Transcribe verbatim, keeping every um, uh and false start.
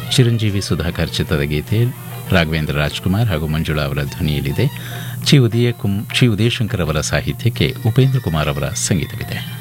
ಚಿರಂಜೀವಿ ಸುಧಾಕರ್ ಚಿತ್ರದ ಗೀತೆ ರಾಘವೇಂದ್ರ ರಾಜ್ಕುಮಾರ್ ಹಾಗೂ ಮಂಜುಳಾ ಅವರ ಧ್ವನಿಯಲ್ಲಿದೆ. ಚಿ ಉದಯ ಕುಂ ಚಿ ಉದಯಶಂಕರ್ ಅವರ ಸಾಹಿತ್ಯಕ್ಕೆ ಉಪೇಂದ್ರ ಕುಮಾರ್ ಅವರ ಸಂಗೀತವಿದೆ.